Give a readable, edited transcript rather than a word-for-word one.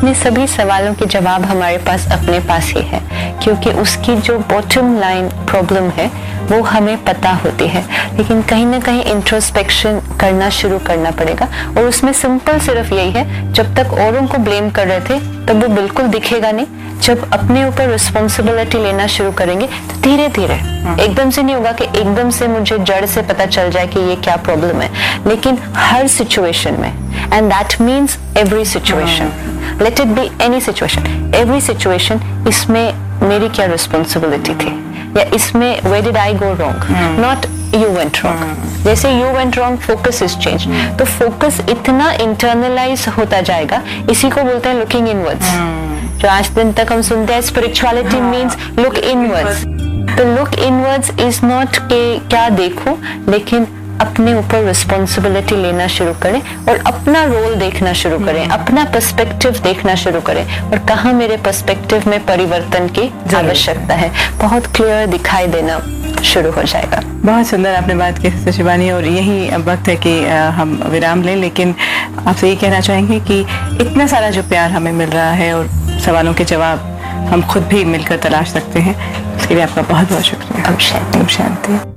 अपने सभी सवालों के जवाब हमारे पास अपने पास ही है, क्योंकि उसकी जो बॉटम लाइन प्रॉब्लम है वो हमें पता होती है। लेकिन कहीं ना कहीं इंट्रोस्पेक्शन करना शुरू करना पड़ेगा, और उसमें सिंपल सिर्फ यही है, जब तक औरों को ब्लेम कर रहे थे तब वो बिल्कुल दिखेगा नहीं। जब अपने ऊपर रिस्पॉन्सिबिलिटी लेना शुरू करेंगे तो धीरे धीरे, एकदम से नहीं होगा कि एकदम से मुझे जड़ से पता चल जाए कि ये क्या प्रॉब्लम है, लेकिन हर सिचुएशन में, and that means every situation, let it be any situation, every situation, इसमें मेरी क्या रिस्पॉन्सिबिलिटी थी, या इसमें where did I go wrong, not you went wrong. जैसे you went wrong, focus is changed. तो focus इतना internalize होता जाएगा, इसी को बोलते हैं looking inwards. जो आज दिन तक हम सुनते हैं spirituality means look inwards. तो look inwards is not कि क्या देखो, लेकिन अपने ऊपर रिस्पॉन्सिबिलिटी लेना शुरू करें और अपना रोल देखना शुरू करें, अपना पर्सपेक्टिव देखना शुरू करें, और कहाँ मेरे पर्सपेक्टिव में परिवर्तन की आवश्यकता है, बहुत क्लियर दिखाई देना शुरू हो जाएगा। बहुत सुंदर आपने बात की सिस्टर शिवानी, और यही वक्त है कि हम विराम लें, लेकिन आपसे ये कहना चाहेंगे कि इतना सारा जो प्यार हमें मिल रहा है और सवालों के जवाब हम खुद भी मिलकर तलाश सकते हैं, उसके लिए आपका बहुत बहुत शुक्रिया। ओम शांति।